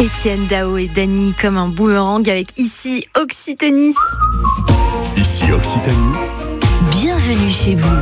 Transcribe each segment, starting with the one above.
Étienne Dao et Dany comme un boomerang avec Ici Occitanie. Ici Occitanie. Bienvenue chez vous.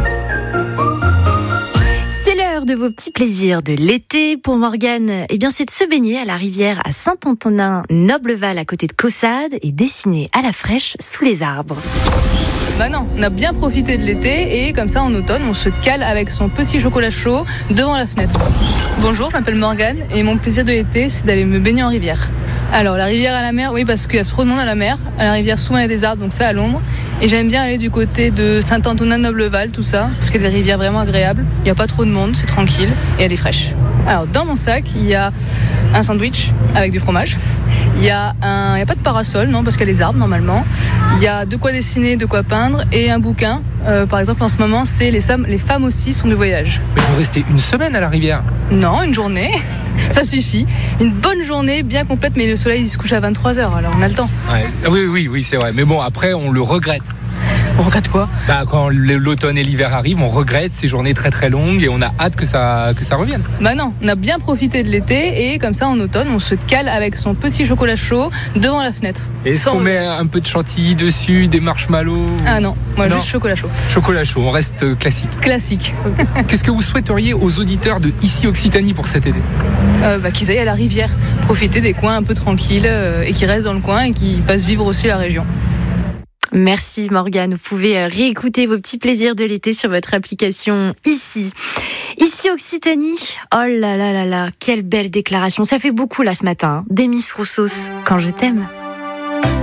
C'est l'heure de vos petits plaisirs de l'été. Pour Morgane, c'est de se baigner à la rivière à Saint-Antonin-Nobleval à côté de Caussade et dessiner à la fraîche sous les arbres. Non, on a bien profité de l'été et comme ça en automne on se cale avec son petit chocolat chaud devant la fenêtre. Bonjour, je m'appelle Morgane et mon plaisir de l'été c'est d'aller me baigner en rivière. Alors la rivière à la mer, oui parce qu'il y a trop de monde à la mer. À la rivière souvent il y a des arbres donc ça à l'ombre. Et j'aime bien aller du côté de Saint-Antonin-Nobleval, tout ça, parce qu'il y a des rivières vraiment agréables. Il n'y a pas trop de monde, c'est tranquille et elle est fraîche. Alors dans mon sac il y a un sandwich avec du fromage. Il y a pas de parasol, non, parce qu'il y a les arbres normalement. Il y a de quoi dessiner, de quoi peindre et un bouquin. Par exemple, en ce moment, c'est les femmes aussi sont de voyage. Mais vous restez une semaine à la rivière? Non, une journée. Ça suffit. Une bonne journée bien complète, mais le soleil il se couche à 23h, alors on a le temps. Ouais. Oui, c'est vrai. Mais bon, après, on le regrette. On regrette quoi? Quand l'automne et l'hiver arrivent, on regrette ces journées très très longues et on a hâte que ça revienne. Non, on a bien profité de l'été et comme ça en automne, on se cale avec son petit chocolat chaud devant la fenêtre. Et est-ce qu'on met un peu de chantilly dessus, des marshmallows? Ah non, juste chocolat chaud. Chocolat chaud, on reste classique. Classique. Qu'est-ce que vous souhaiteriez aux auditeurs de Ici Occitanie pour cet été? Qu'ils aillent à la rivière, profiter des coins un peu tranquilles et qu'ils restent dans le coin et qu'ils fassent vivre aussi la région. Merci Morgane, vous pouvez réécouter vos petits plaisirs de l'été sur votre application Ici Occitanie. Oh là là là là, quelle belle déclaration, ça fait beaucoup là ce matin. Demis Roussos, Quand je t'aime.